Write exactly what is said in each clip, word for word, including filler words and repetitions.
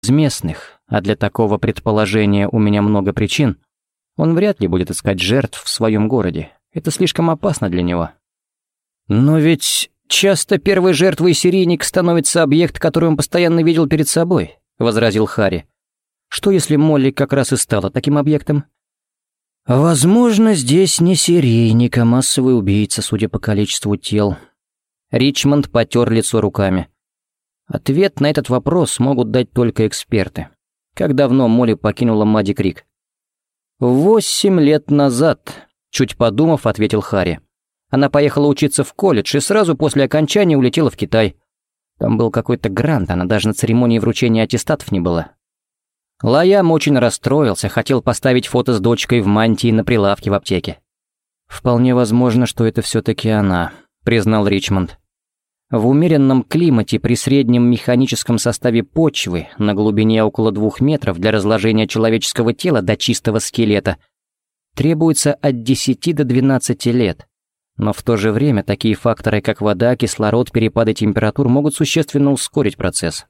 из местных, а для такого предположения у меня много причин, он вряд ли будет искать жертв в своем городе. Это слишком опасно для него. Но ведь часто первой жертвой серийника становится объект, который он постоянно видел перед собой, возразил Харри. Что если Молли как раз и стала таким объектом? Возможно, здесь не серийник, а массовый убийца, судя по количеству тел. Ричмонд потер лицо руками. Ответ на этот вопрос могут дать только эксперты. Как давно Молли покинула Мадди Крик? «Восемь лет назад», — чуть подумав, ответил Харри. Она поехала учиться в колледж и сразу после окончания улетела в Китай. Там был какой-то грант, она даже на церемонии вручения аттестатов не была. Лайам очень расстроился, хотел поставить фото с дочкой в мантии на прилавке в аптеке. «Вполне возможно, что это все-таки она», — признал Ричмонд. В умеренном климате при среднем механическом составе почвы на глубине около двух метров для разложения человеческого тела до чистого скелета требуется от десяти до двенадцати лет. Но в то же время такие факторы, как вода, кислород, перепады температур могут существенно ускорить процесс.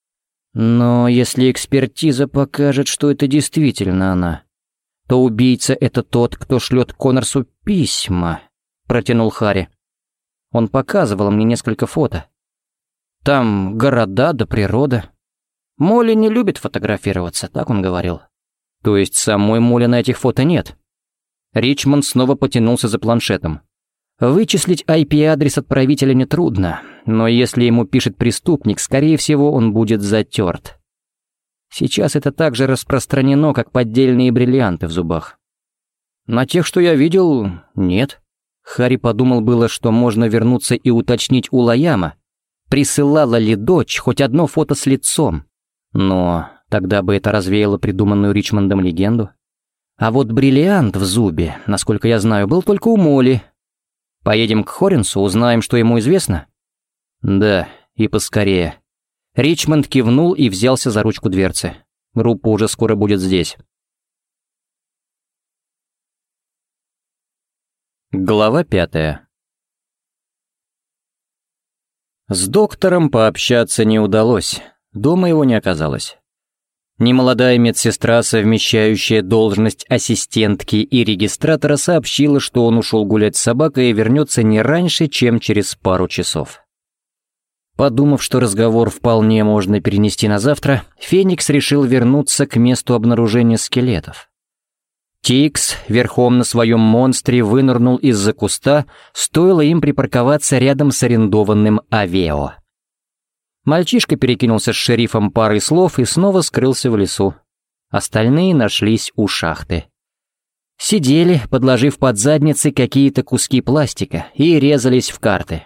Но если экспертиза покажет, что это действительно она, то убийца — это тот, кто шлет Коннорсу письма, протянул Харри. Он показывал мне несколько фото. Там города да природа. Молли не любит фотографироваться, так он говорил. То есть самой Молли на этих фото нет. Ричмонд снова потянулся за планшетом. Вычислить ай пи-адрес отправителя нетрудно, но если ему пишет преступник, скорее всего, он будет затерт. Сейчас это так же распространено, как поддельные бриллианты в зубах. На тех, что я видел, нет. Харри подумал было, что можно вернуться и уточнить у Лайама, присылала ли дочь хоть одно фото с лицом. Но тогда бы это развеяло придуманную Ричмондом легенду. А вот бриллиант в зубе, насколько я знаю, был только у Молли. Поедем к Хоренсу, узнаем, что ему известно? Да, и поскорее. Ричмонд кивнул и взялся за ручку дверцы. Группа уже скоро будет здесь. Глава пятая. С доктором пообщаться не удалось, дома его не оказалось. Немолодая медсестра, совмещающая должность ассистентки и регистратора, сообщила, что он ушел гулять с собакой и вернется не раньше, чем через пару часов. Подумав, что разговор вполне можно перенести на завтра, Феникс решил вернуться к месту обнаружения скелетов. Тикс верхом на своем монстре вынырнул из-за куста, стоило им припарковаться рядом с арендованным Авео. Мальчишка перекинулся с шерифом парой слов и снова скрылся в лесу. Остальные нашлись у шахты. Сидели, подложив под задницы какие-то куски пластика, и резались в карты.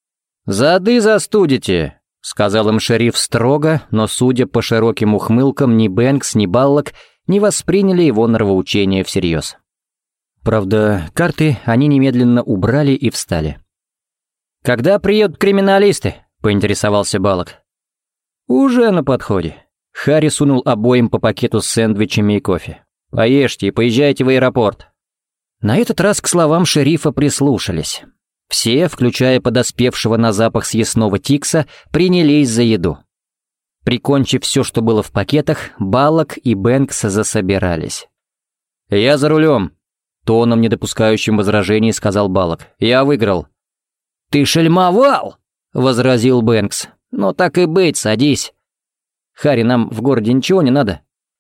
«Зады застудите», — сказал им шериф строго, но, судя по широким ухмылкам, ни Бэнкс, ни Баллок не восприняли его нравоучение всерьез. Правда, карты они немедленно убрали и встали. «Когда приедут криминалисты?» — поинтересовался Баллок. «Уже на подходе». Харри сунул обоим по пакету с сэндвичами и кофе. «Поешьте и поезжайте в аэропорт». На этот раз к словам шерифа прислушались. Все, включая подоспевшего на запах съестного Тикса, принялись за еду. Прикончив все, что было в пакетах, Баллок и Бэнкс засобирались. «Я за рулем», — тоном, не допускающим возражений, сказал Баллок. «Я выиграл». «Ты шельмовал!» — возразил Бэнкс. «Ну так и быть, садись. Харри, нам в городе ничего не надо?»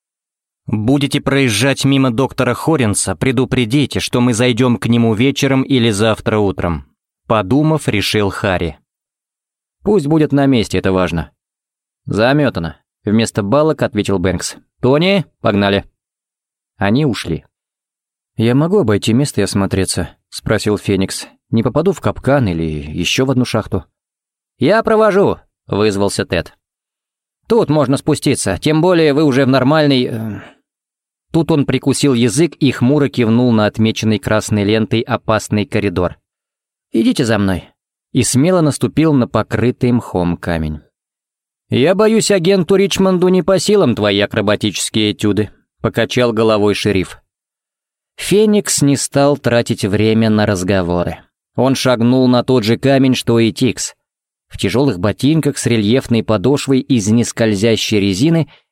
«Будете проезжать мимо доктора Хоренса, предупредите, что мы зайдем к нему вечером или завтра утром», — подумав, решил Харри. «Пусть будет на месте, это важно». «Заметано», — вместо Баллок ответил Бэнкс. «Тони, погнали». Они ушли. «Я могу обойти место и осмотреться?» — спросил Феникс. «Не попаду в капкан или еще в одну шахту?» «Я провожу», — вызвался Тед. «Тут можно спуститься, тем более вы уже в нормальной...» Тут он прикусил язык и хмуро кивнул на отмеченный красной лентой опасный коридор. «Идите за мной», и смело наступил на покрытый мхом камень. «Я боюсь, агенту Ричмонду не по силам твои акробатические этюды», — покачал головой шериф. Феникс не стал тратить время на разговоры. Он шагнул на тот же камень, что и Тикс. В тяжелых ботинках с рельефной подошвой из нескользящей резины